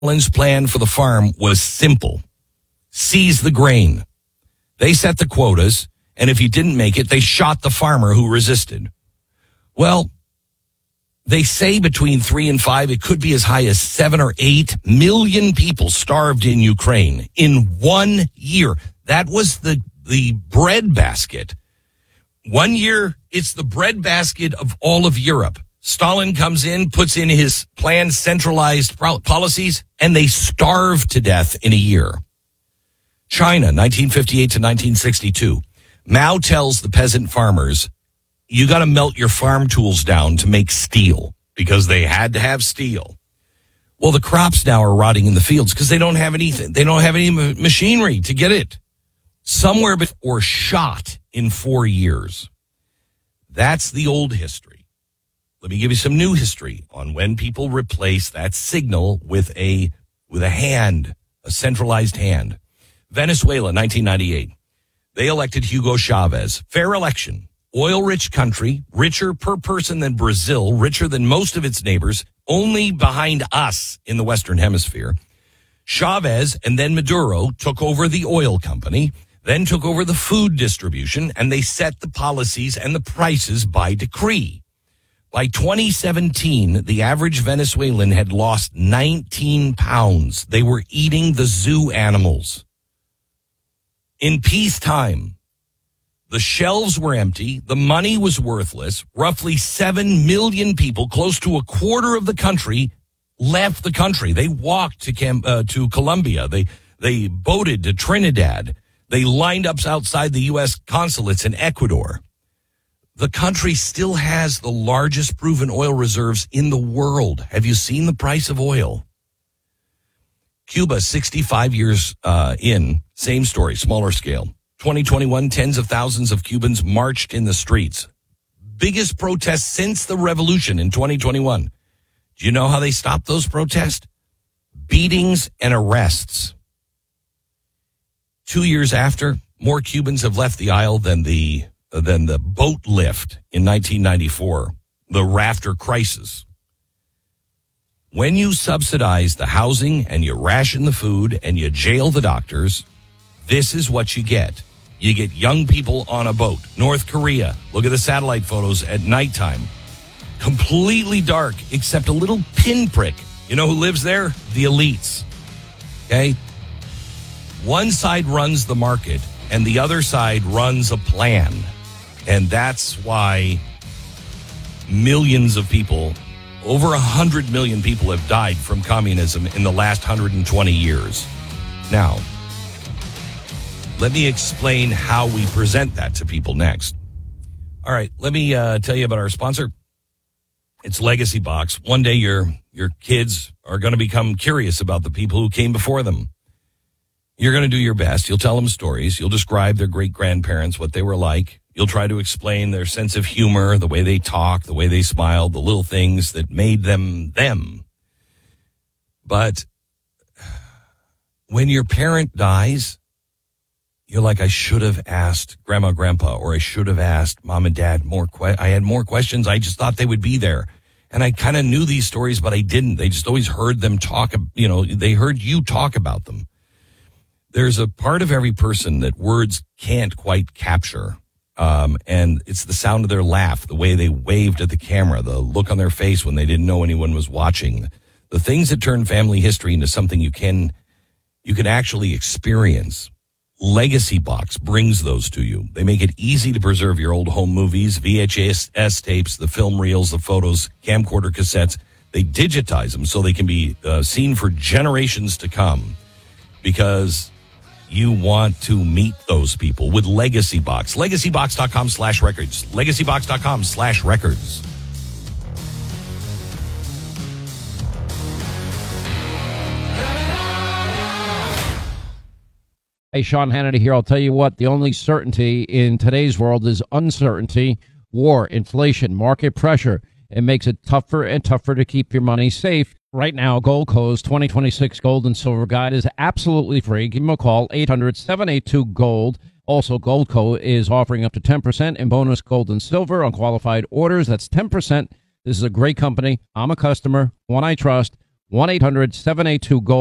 Stalin's plan for the farm was simple. Seize the grain. They set the quotas, and if you didn't make it, they shot the farmer who resisted. Well, they say between 3 and 5, it could be as high as 7 or 8 million people starved in Ukraine in 1 year. That was the bread basket. 1 year, it's the bread basket of all of Europe. Stalin comes in, puts in his planned centralized policies, and they starve to death in a year. China, 1958 to 1962. Mao tells the peasant farmers, you got to melt your farm tools down to make steel, because they had to have steel. Well, the crops now are rotting in the fields because they don't have anything. They don't have any machinery to get it. Somewhere or shot in 4 years. That's the old history. Let me give you some new history on when people replace that signal with a hand, a centralized hand. Venezuela, 1998. They elected Hugo Chavez. Fair election. Oil-rich country, richer per person than Brazil, richer than most of its neighbors, only behind us in the Western Hemisphere. Chavez and then Maduro took over the oil company, then took over the food distribution, and they set the policies and the prices by decree. By 2017, the average Venezuelan had lost 19 pounds. They were eating the zoo animals. In peacetime, the shelves were empty. The money was worthless. Roughly 7 million people, close to a quarter of the country, left the country. They walked to Colombia. They boated to Trinidad. They lined up outside the U.S. consulates in Ecuador. The country still has the largest proven oil reserves in the world. Have you seen the price of oil? Cuba, 65 years in, same story, smaller scale. 2021, tens of thousands of Cubans marched in the streets. Biggest protest since the revolution in 2021. Do you know how they stopped those protests? Beatings and arrests. 2 years after, more Cubans have left the aisle than the boat lift in 1994, the rafter crisis. When you subsidize the housing and you ration the food and you jail the doctors, this is what you get. You get young people on a boat. North Korea, look at the satellite photos at nighttime. Completely dark, except a little pinprick. You know who lives there? The elites. Okay? One side runs the market, and the other side runs a plan. And that's why millions of people, over 100 million people have died from communism in the last 120 years. Now, let me explain how we present that to people next. All right, let me tell you about our sponsor. It's Legacy Box. One day your kids are going to become curious about the people who came before them. You're going to do your best. You'll tell them stories. You'll describe their great-grandparents, what they were like. You'll try to explain their sense of humor, the way they talk, the way they smiled, the little things that made them them. But when your parent dies, you're like, I should have asked Grandma, Grandpa, or I should have asked Mom and Dad more. I had more questions. I just thought they would be there. And I kind of knew these stories, but I didn't. They just always heard them talk, they heard you talk about them. There's a part of every person that words can't quite capture. And it's the sound of their laugh, the way they waved at the camera, the look on their face when they didn't know anyone was watching. The things that turn family history into something you can actually experience. Legacy Box brings those to you. They make it easy to preserve your old home movies, VHS tapes, the film reels, the photos, camcorder cassettes. They digitize them so they can be seen for generations to come, because you want to meet those people with Legacy Box. LegacyBox.com/records. LegacyBox.com/records. Hey, Sean Hannity here. I'll tell you what, the only certainty in today's world is uncertainty, war, inflation, market pressure. It makes it tougher and tougher to keep your money safe. Right now, Goldco's 2026 Gold and Silver Guide is absolutely free. Give them a call, 800-782-GOLD. Also, Goldco is offering up to 10% in bonus gold and silver on qualified orders. That's 10%. This is a great company. I'm a customer, one I trust. 1-800-782-GOLD.